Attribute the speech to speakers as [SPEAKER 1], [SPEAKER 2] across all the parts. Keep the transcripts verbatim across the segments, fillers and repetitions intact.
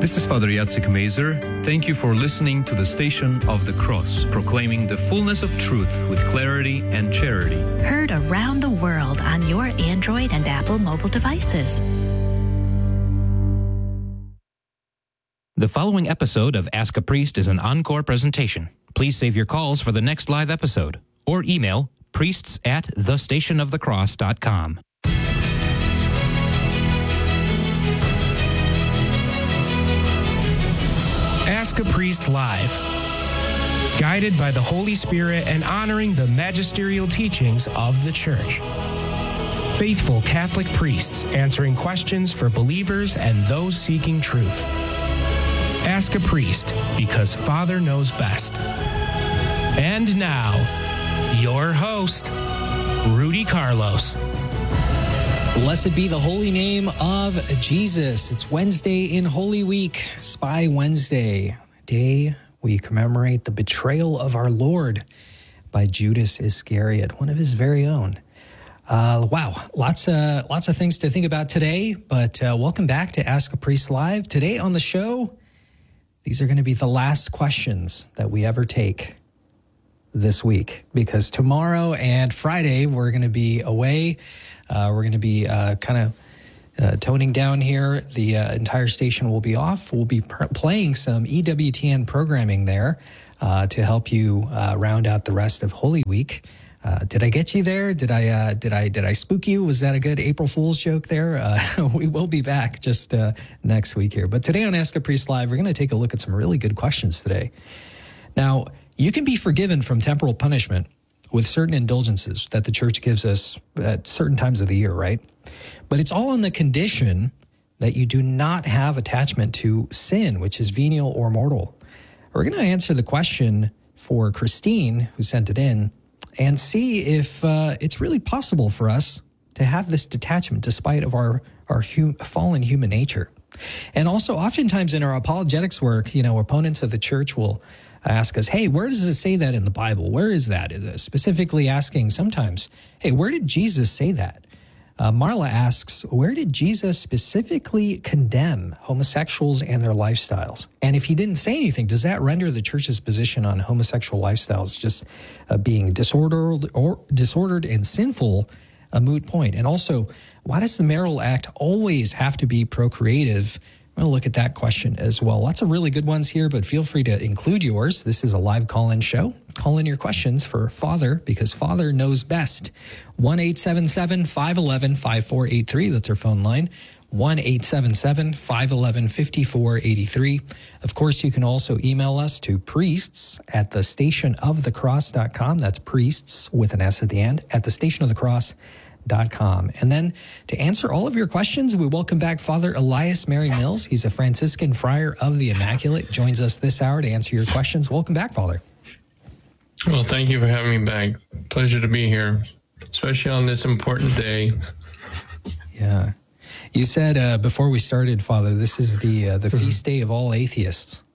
[SPEAKER 1] This is Father Jacek Mazer. Thank you for listening to the Station of the Cross, proclaiming the fullness of truth with clarity and charity.
[SPEAKER 2] Heard around the world on your Android and Apple mobile devices.
[SPEAKER 3] The following episode of Ask a Priest is an encore presentation. Please save your calls for the next live episode or email priests at the station of the cross dot com.
[SPEAKER 4] Ask a Priest Live. Guided by the Holy Spirit and honoring the magisterial teachings of the Church. Faithful Catholic priests answering questions for believers and those seeking truth. Ask a Priest, because Father knows best. And now, your host, Rudy Carlos.
[SPEAKER 5] Blessed be the holy name of Jesus. It's Wednesday in Holy Week, Spy Wednesday, a day we commemorate the betrayal of our Lord by Judas Iscariot, one of his very own. Uh, wow, lots of, lots of things to think about today, but uh, welcome back to Ask a Priest Live. Today on the show, these are going to be the last questions that we ever take this week, because tomorrow and Friday we're going to be away. Uh, we're going to be uh, kind of uh, toning down here. The uh, entire station will be off. We'll be pr- playing some E W T N programming there uh, to help you uh, round out the rest of Holy Week. Uh, did I get you there? Did I? Uh, did I? Did I spook you? Was that a good April Fool's joke there? Uh, we will be back just uh, next week here. But today on Ask a Priest Live, we're going to take a look at some really good questions today. Now, you can be forgiven from temporal punishment with certain indulgences that the church gives us at certain times of the year, right? But it's all on the condition that you do not have attachment to sin, which is venial or mortal. We're going to answer the question for Christine, who sent it in, and see if uh, it's really possible for us to have this detachment despite of our, our hum- fallen human nature. And also, oftentimes in our apologetics work, you know, opponents of the church will ask us, hey, where does it say that in the Bible? Where is that? Is it specifically asking sometimes, hey, where did Jesus say that? Uh, Marla asks, where did Jesus specifically condemn homosexuals and their lifestyles? And if he didn't say anything, does that render the church's position on homosexual lifestyles just uh, being disordered or disordered and sinful a moot point? And also, why does the marital act always have to be procreative? I'm going to look at that question as well. Lots of really good ones here, but feel free to include yours. This is a live call-in show. Call in your questions for Father, because Father knows best. one eight seven seven, five one one, five four eight three. That's our phone line. one eight seven seven, five one one, five four eight three. Of course, you can also email us to priests at the station of the cross dot com. That's priests with an S at the end, at the station of the cross dot com. And then to answer all of your questions, we welcome back Father Elias Mary Mills. He's a Franciscan friar of the Immaculate. Joins us this hour to answer your questions. Welcome back, Father.
[SPEAKER 6] Well, thank you for having me back. Pleasure to be here, especially on this important day.
[SPEAKER 5] Yeah. You said uh, before we started, Father, this is the uh, the feast day of all atheists.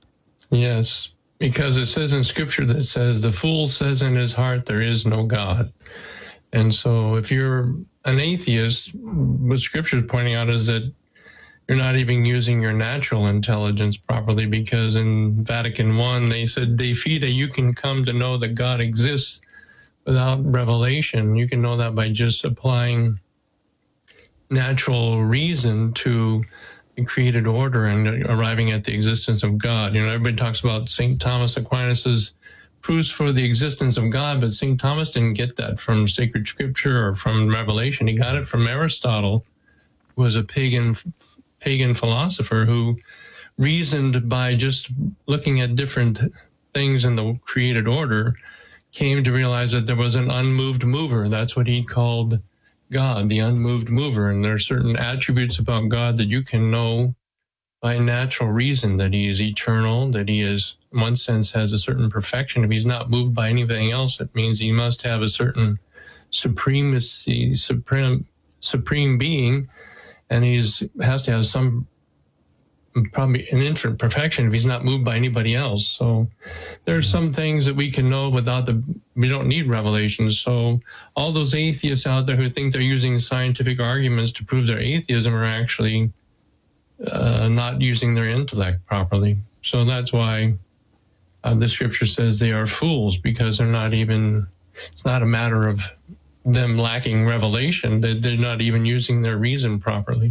[SPEAKER 6] Yes, because it says in Scripture that says, the fool says in his heart, there is no God. And so if you're an atheist, what Scripture is pointing out is that you're not even using your natural intelligence properly, because in Vatican One, they said, de fide, you can come to know that God exists without revelation. You can know that by just applying natural reason to the created order and arriving at the existence of God. You know, everybody talks about Saint Thomas Aquinas's proofs for the existence of God, but Saint Thomas didn't get that from sacred scripture or from revelation. He got it from Aristotle, who was a pagan pagan philosopher who reasoned by just looking at different things in the created order, came to realize that there was an unmoved mover. That's what he called God, the unmoved mover. And there are certain attributes about God that you can know by natural reason, that he is eternal, that he is, in one sense, has a certain perfection. If he's not moved by anything else, it means he must have a certain supremacy, supreme, supreme being, and he's has to have some, probably an infinite perfection if he's not moved by anybody else. So there are some things that we can know without the, we don't need revelation. So all those atheists out there who think they're using scientific arguments to prove their atheism are actually uh, not using their intellect properly. So that's why uh, the scripture says they are fools, because they're not even, it's not a matter of them lacking revelation, that they're not even using their reason properly.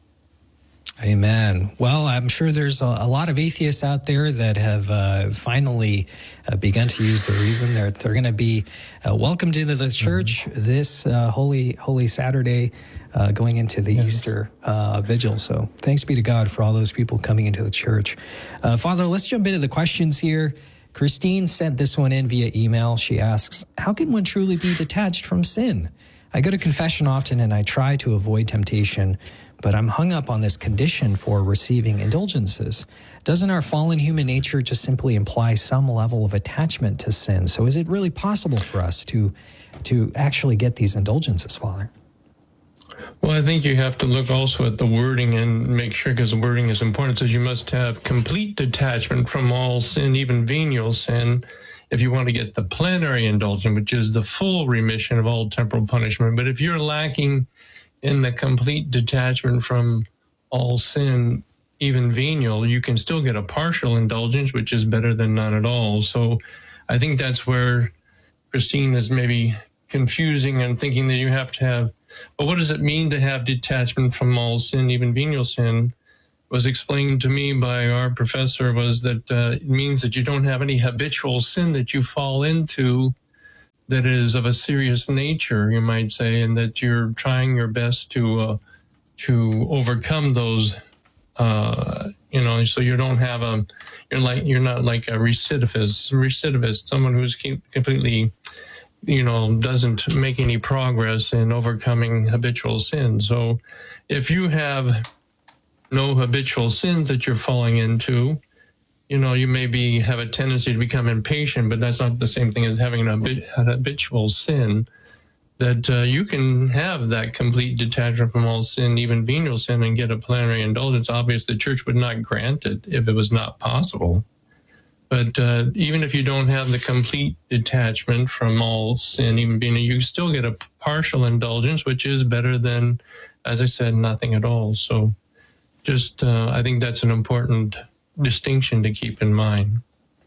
[SPEAKER 5] Amen. Well, I'm sure there's a, a lot of atheists out there that have uh, finally uh, begun to use the reason. They're they're going to be uh, welcomed into the church mm-hmm. this uh, holy Holy Saturday, uh, going into the yes. Easter uh, vigil. So thanks be to God for all those people coming into the church. Uh, Father, let's jump into the questions here. Christine sent this one in via email. She asks, "How can one truly be detached from sin? I go to confession often and I try to avoid temptation, but I'm hung up on this condition for receiving indulgences. Doesn't our fallen human nature just simply imply some level of attachment to sin? So is it really possible for us to to actually get these indulgences, Father?"
[SPEAKER 6] Well, I think you have to look also at the wording and make sure, because the wording is important. It says you must have complete detachment from all sin, even venial sin, if you want to get the plenary indulgence, which is the full remission of all temporal punishment. But if you're lacking in the complete detachment from all sin, even venial, you can still get a partial indulgence, which is better than none at all. So I think that's where Christine is maybe confusing and thinking that you have to have, well, what does it mean to have detachment from all sin, even venial sin? Was explained to me by our professor was that uh, it means that you don't have any habitual sin that you fall into that is of a serious nature, you might say, and that you're trying your best to uh, to overcome those. Uh, you know, so you don't have a, you're like you're not like a recidivist, recidivist, someone who's completely, you know, doesn't make any progress in overcoming habitual sin. So, if you have no habitual sins that you're falling into, you know, you maybe have a tendency to become impatient, but that's not the same thing as having an habitual sin, that uh, you can have that complete detachment from all sin, even venial sin, and get a plenary indulgence. Obviously, the church would not grant it if it was not possible. But uh, even if you don't have the complete detachment from all sin, even venial, you still get a partial indulgence, which is better than, as I said, nothing at all. So just, uh, I think that's an important distinction to keep in mind.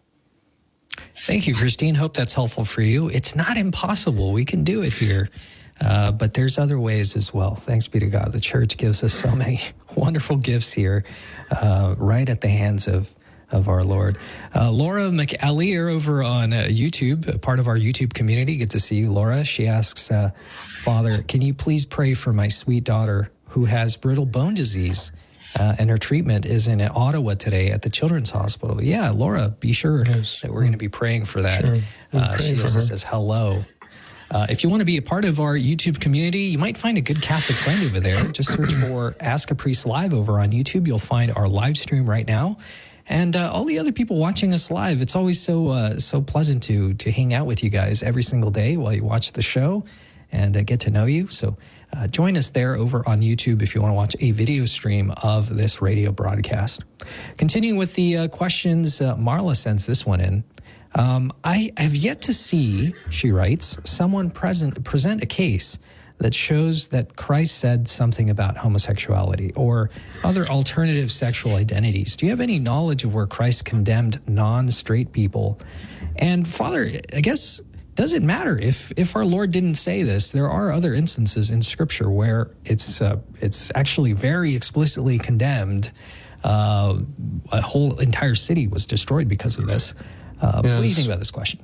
[SPEAKER 5] Thank you, Christine. Hope that's helpful for you. It's not impossible. We can do it here, uh, but there's other ways as well. Thanks be to God. The church gives us so many wonderful gifts here, uh, right at the hands of of our Lord. Uh, Laura McAleer over on uh, YouTube, part of our YouTube community. Good to see you, Laura. She asks, uh, Father, can you please pray for my sweet daughter who has brittle bone disease? Uh, and her treatment is in Ottawa today at the Children's Hospital. Yeah, Laura, be sure yes. that we're going to be praying for that.
[SPEAKER 6] Sure. We'll
[SPEAKER 5] uh, she also says hello. Uh, if you want to be a part of our YouTube community, you might find a good Catholic friend over there. Just search for Ask a Priest Live over on YouTube. You'll find our live stream right now. And uh, all the other people watching us live. It's always so uh, so pleasant to to hang out with you guys every single day while you watch the show and uh, get to know you. So uh, join us there over on YouTube if you want to watch a video stream of this radio broadcast. Continuing with the uh, questions, uh, Marla sends this one in. Um, I have yet to see, she writes, someone present present a case that shows that Christ said something about homosexuality or other alternative sexual identities. Do you have any knowledge of where Christ condemned non-straight people? And Father, I guess, does it matter if if our Lord didn't say this? There are other instances in Scripture where it's uh, it's actually very explicitly condemned. Uh, a whole entire city was destroyed because of this. Uh, yes. What do you think about this question?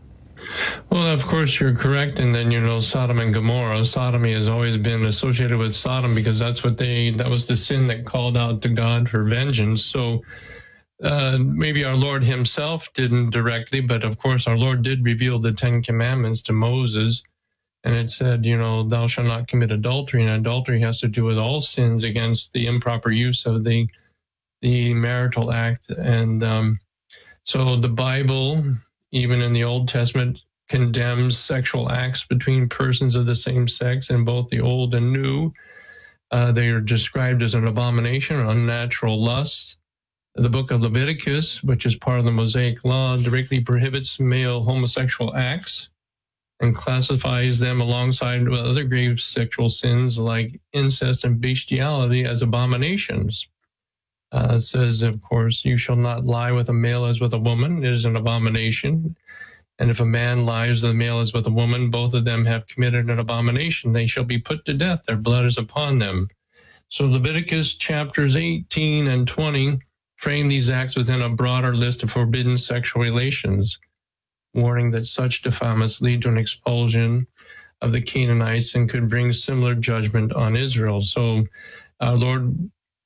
[SPEAKER 6] Well, of course, you're correct. And then, you know, Sodom and Gomorrah, sodomy has always been associated with Sodom because that's what they, that was the sin that called out to God for vengeance. So uh, maybe our Lord himself didn't directly, but of course, our Lord did reveal the Ten Commandments to Moses. And it said, you know, thou shalt not commit adultery. And adultery has to do with all sins against the improper use of the, the marital act. And um, so the Bible, even in the Old Testament, condemns sexual acts between persons of the same sex in both the Old and New. Uh, they are described as an abomination or unnatural lust. The book of Leviticus, which is part of the Mosaic Law, directly prohibits male homosexual acts and classifies them alongside with other grave sexual sins like incest and bestiality as abominations. Uh, it says, of course, you shall not lie with a male as with a woman. It is an abomination. And if a man lies with a male as with a woman, both of them have committed an abomination. They shall be put to death. Their blood is upon them. So Leviticus chapters eighteen and twenty frame these acts within a broader list of forbidden sexual relations, warning that such defilements lead to an expulsion of the Canaanites and could bring similar judgment on Israel. So our Lord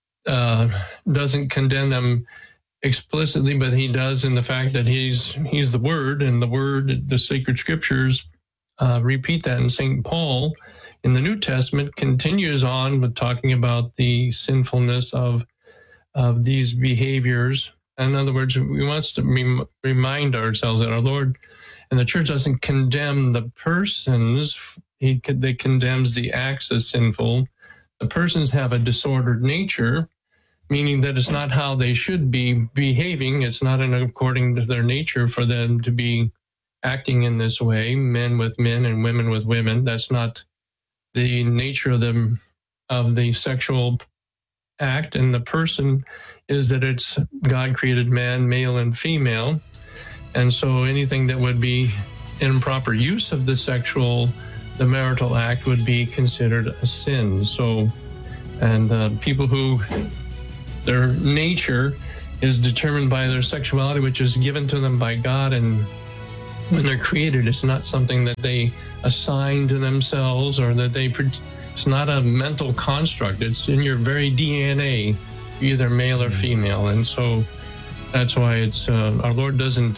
[SPEAKER 6] uh, doesn't condemn them explicitly, but he does in the fact that he's he's the Word, and the Word, the sacred scriptures, uh, repeat that. And Saint Paul in the New Testament continues on with talking about the sinfulness of of these behaviors. In other words, we want to rem- remind ourselves that our Lord and the church doesn't condemn the persons. He they condemns the acts as sinful. The persons have a disordered nature, meaning that it's not how they should be behaving. It's not in according to their nature for them to be acting in this way, men with men and women with women. That's not the nature of the, of the sexual act. And the person is that it's God created man, male and female. And so anything that would be improper use of the sexual, the marital act would be considered a sin. So, and uh, people who, their nature is determined by their sexuality, which is given to them by God. And when they're created, it's not something that they assign to themselves or that they, it's not a mental construct. It's in your very D N A, either male or female. And so that's why it's, uh, our Lord doesn't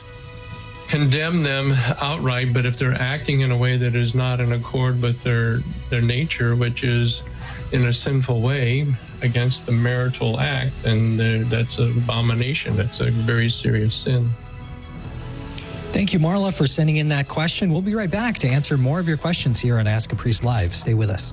[SPEAKER 6] condemn them outright, but if they're acting in a way that is not in accord with their, their nature, which is in a sinful way against the marital act, and that's an abomination. That's a very serious sin.
[SPEAKER 5] Thank you, Marla, for sending in that question. We'll be right back to answer more of your questions here on Ask a Priest Live. Stay with us.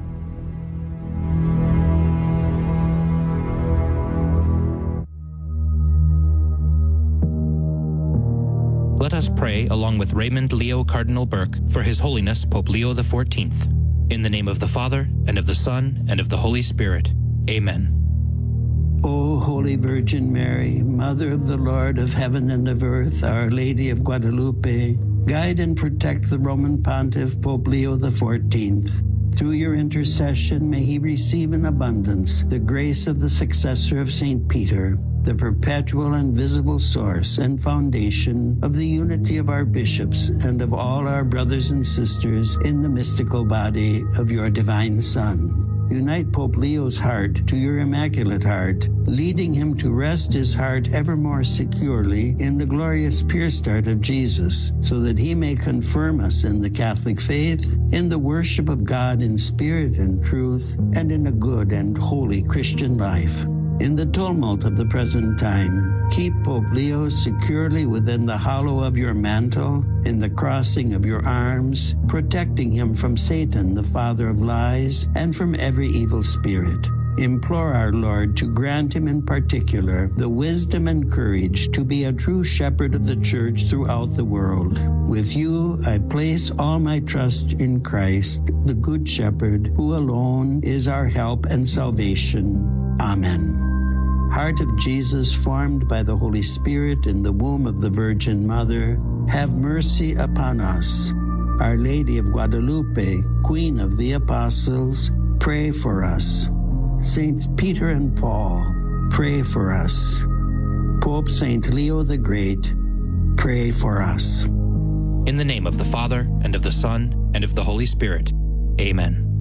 [SPEAKER 3] Let us pray along with Raymond Leo Cardinal Burke for His Holiness Pope Leo the fourteenth. In the name of the Father, and of the Son, and of the Holy Spirit. Amen.
[SPEAKER 7] O Holy Virgin Mary, Mother of the Lord of heaven and of earth, Our Lady of Guadalupe, guide and protect the Roman Pontiff Pope Leo the fourteenth. Through your intercession, may he receive in abundance the grace of the successor of Saint Peter, the perpetual and visible source and foundation of the unity of our bishops and of all our brothers and sisters in the mystical body of your divine Son. Unite Pope Leo's heart to your Immaculate Heart, leading him to rest his heart ever more securely in the glorious pierced heart of Jesus, so that he may confirm us in the Catholic faith, in the worship of God in spirit and truth, and in a good and holy Christian life. In the tumult of the present time, keep Pope Leo securely within the hollow of your mantle, in the crossing of your arms, protecting him from Satan, the father of lies, and from every evil spirit. Implore our Lord to grant him in particular the wisdom and courage to be a true shepherd of the Church throughout the world. With you, I place all my trust in Christ, the Good Shepherd, who alone is our help and salvation. Amen. Heart of Jesus, formed by the Holy Spirit in the womb of the Virgin Mother, have mercy upon us. Our Lady of Guadalupe, Queen of the Apostles, pray for us. Saints Peter and Paul, pray for us. Pope Saint Leo the Great, pray for us.
[SPEAKER 3] In the name of the Father, and of the Son, and of the Holy Spirit. Amen.